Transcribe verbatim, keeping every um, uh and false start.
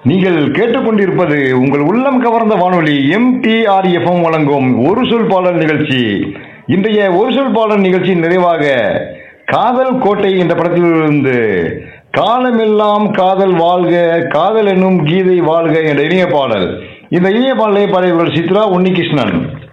நீங்கள் கேட்டுக்கொண்டிருப்பது உங்கள் உள்ளம் கவர்ந்த வானொலி எம்டிஆர்எஃப்எம் வழங்கும் ஒரு சொல் பாடல் நிகழ்ச்சி. இன்றைய ஒரு சொல் பாடல் நிகழ்ச்சியின் நிறைவாக காதல் கோட்டை என்ற படத்திலிருந்து காலமெல்லாம் காதல் வாழ்க, காதல் என்னும் கீதை வாழ்க என்ற இனிய பாடல். இந்த இனிய பாடலை பாடியவர்கள் சித்ரா, உன்னிகிருஷ்ணன்.